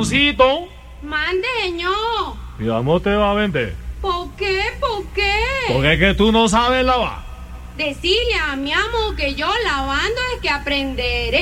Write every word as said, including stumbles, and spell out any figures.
Amorcito, Mande, señor. mi amor te va a vender. ¿Por qué? ¿Por qué? Porque es que tú no sabes lavar. Decirle a mi amo que yo lavando es que aprenderé.